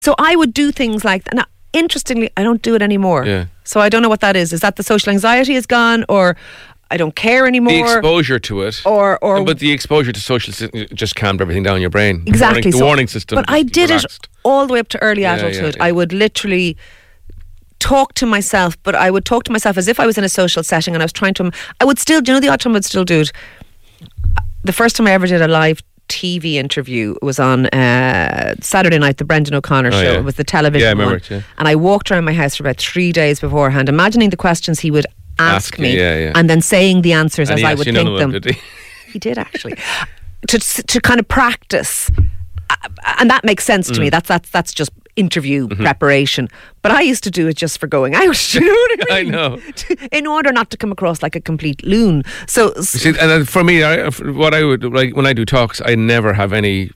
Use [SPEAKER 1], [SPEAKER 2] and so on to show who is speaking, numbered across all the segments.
[SPEAKER 1] So I would do things like that. Now, interestingly, I don't do it anymore.
[SPEAKER 2] Yeah.
[SPEAKER 1] So I don't know what that is. Is that the social anxiety is gone, or I don't care anymore?
[SPEAKER 2] The exposure to it, but the exposure to social just calmed everything down in your brain.
[SPEAKER 1] Exactly.
[SPEAKER 2] The warning system.
[SPEAKER 1] But I did
[SPEAKER 2] relaxed.
[SPEAKER 1] it all the way up to early adulthood. I would literally talk to myself, but I would talk to myself as if I was in a social setting, and I was trying to. I would still, the odd time I would still do it. The first time I ever did a live TV interview was on Saturday night, the Brendan O'Connor show.
[SPEAKER 2] Yeah.
[SPEAKER 1] It was the television
[SPEAKER 2] I remember
[SPEAKER 1] one.
[SPEAKER 2] it, yeah.
[SPEAKER 1] And I walked around my house for about 3 days beforehand, imagining the questions he would ask me, and then saying the answers
[SPEAKER 2] And
[SPEAKER 1] as
[SPEAKER 2] he
[SPEAKER 1] I
[SPEAKER 2] asked
[SPEAKER 1] would
[SPEAKER 2] you
[SPEAKER 1] think
[SPEAKER 2] none of
[SPEAKER 1] them.
[SPEAKER 2] them, did he?
[SPEAKER 1] He did, actually. to kind of practice. And that makes sense to me. That's just interview preparation. But I used to do it just for going out. You know what I mean?
[SPEAKER 2] I know.
[SPEAKER 1] In order not to come across like a complete loon. So,
[SPEAKER 2] See, and then for me, what I would like when I do talks, I never have any.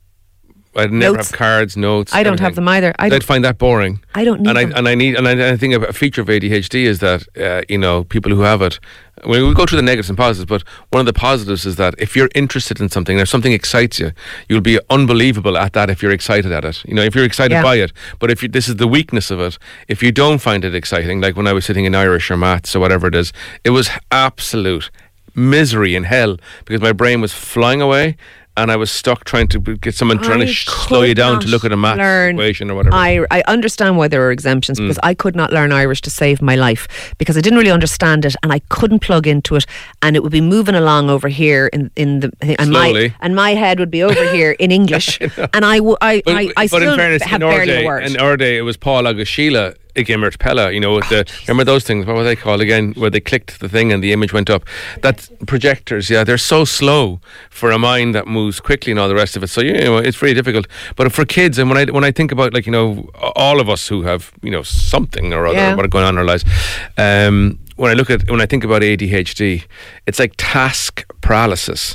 [SPEAKER 2] I'd never
[SPEAKER 1] Notes?
[SPEAKER 2] have cards, notes.
[SPEAKER 1] I don't have them either.
[SPEAKER 2] I'd find that boring.
[SPEAKER 1] I don't need them.
[SPEAKER 2] I think a feature of ADHD is that people who have it. We go through the negatives and positives, but one of the positives is that if you're interested in something, if something excites you, you'll be unbelievable at that if you're excited at it. If you're excited by it. But this is the weakness of it. If you don't find it exciting, like when I was sitting in Irish or maths or whatever it is, it was absolute misery in hell because my brain was flying away. And I was stuck trying to get someone trying to slow you down to look at a math equation or whatever.
[SPEAKER 1] I understand why there are exemptions because I could not learn Irish to save my life because I didn't really understand it and I couldn't plug into it, and it would be moving along over here in the
[SPEAKER 2] slowly,
[SPEAKER 1] and my head would be over here in English, and I still
[SPEAKER 2] in fairness,
[SPEAKER 1] have barely a word.
[SPEAKER 2] In our day, it was Paul agus Sheila Gimmert Pella, with remember those things? What were they called again? Where they clicked the thing and the image went up. That projectors, they're so slow for a mind that moves quickly and all the rest of it. So it's very difficult. But for kids, and when I think about all of us who have something or other what are going on in our lives, when I think about ADHD, it's like task paralysis.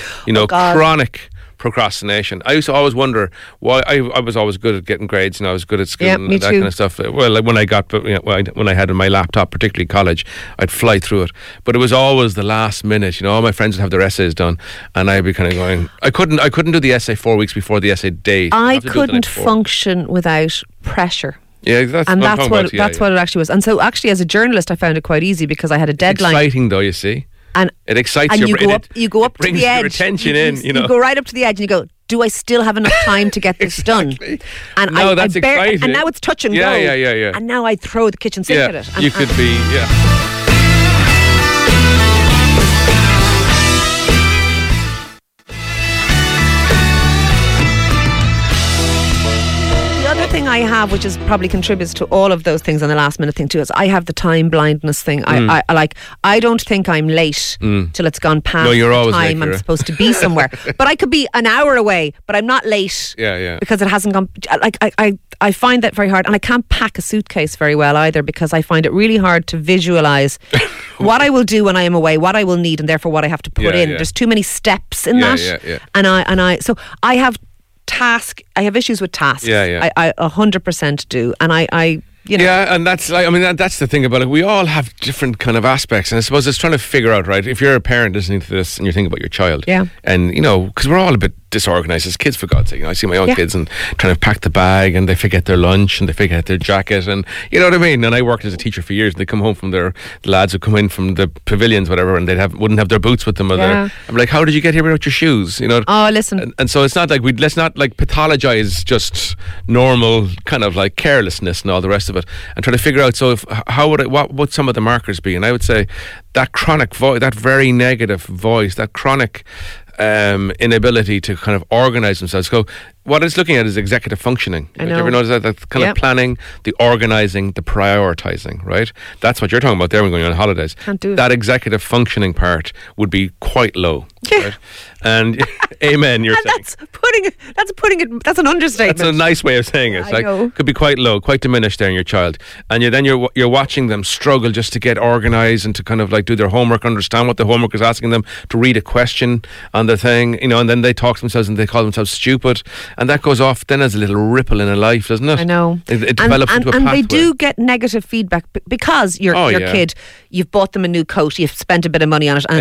[SPEAKER 2] Chronic procrastination. I used to always wonder why. I was always good at getting grades, and I was good at school and that kind of stuff. Well, like when I had my laptop, particularly college, I'd fly through it. But it was always the last minute. All my friends would have their essays done, and I'd be kind of going. I couldn't do the essay 4 weeks before the essay date.
[SPEAKER 1] I couldn't function without pressure.
[SPEAKER 2] Yeah, that's what
[SPEAKER 1] it actually was. And so, actually, as a journalist, I found it quite easy because I had a deadline.
[SPEAKER 2] It's exciting, though. You see.
[SPEAKER 1] And
[SPEAKER 2] it excites
[SPEAKER 1] and
[SPEAKER 2] your brain.
[SPEAKER 1] You go up to the edge.
[SPEAKER 2] Your attention in.
[SPEAKER 1] You go right up to the edge, and you go, "Do I still have enough time to get this done?" And
[SPEAKER 2] that's exciting.
[SPEAKER 1] And now it's touch and go.
[SPEAKER 2] Yeah.
[SPEAKER 1] And now I throw the kitchen sink at it.
[SPEAKER 2] You could be.
[SPEAKER 1] Thing I have, which is probably contributes to all of those things, and the last minute thing too, is I have the time blindness thing. I don't think I'm late till it's gone past
[SPEAKER 2] you're always
[SPEAKER 1] the time
[SPEAKER 2] late,
[SPEAKER 1] I'm supposed to be somewhere. But I could be an hour away, but I'm not late. Because it hasn't gone. I find that very hard, and I can't pack a suitcase very well either because I find it really hard to visualize what I will do when I am away, what I will need, and therefore what I have to put in. There's too many steps in that. So I have issues with tasks. I 100% do, and I
[SPEAKER 2] and that's that's the thing about it. We all have different kind of aspects, and I suppose it's trying to figure out, right? If you're a parent listening to this and you're thinking about your child, and because we're all a bit disorganized as kids, for God's sake. I see my own kids and trying to pack the bag, and they forget their lunch, and they forget their jacket, and you know what I mean. And I worked as a teacher for years, and they come home from the lads would come in from the pavilions, whatever, and wouldn't have their boots with them. I'm like, how did you get here without your shoes?
[SPEAKER 1] Oh, listen.
[SPEAKER 2] And so it's not like let's not like pathologize just normal kind of like carelessness and all the rest of it, and try to figure out. So what would some of the markers be? And I would say that chronic voice, that very negative voice, that chronic inability to kind of organize themselves. So what it's looking at is executive functioning.
[SPEAKER 1] I know.
[SPEAKER 2] Did you ever notice that? That kind of planning, the organizing, the prioritizing, right? That's what you're talking about there when going on holidays.
[SPEAKER 1] Can't do it.
[SPEAKER 2] That executive functioning part would be quite low. Right? And amen, you're saying.
[SPEAKER 1] That's an understatement.
[SPEAKER 2] That's a nice way of saying it.
[SPEAKER 1] I know.
[SPEAKER 2] Could be quite low, quite diminished there in your child. And you're watching them struggle just to get organized and to kind of like do their homework, understand what the homework is asking them, to read a question on the thing, and then they talk to themselves and they call themselves stupid. And that goes off then as a little ripple in a life, doesn't it?
[SPEAKER 1] I know.
[SPEAKER 2] It develops into a pathway.
[SPEAKER 1] And they do get negative feedback because your kid, you've bought them a new coat, you've spent a bit of money on it, and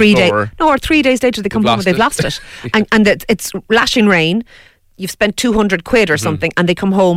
[SPEAKER 1] 3 days later they come home and they've lost it. And it's lashing rain, you've spent 200 quid or something, and they come home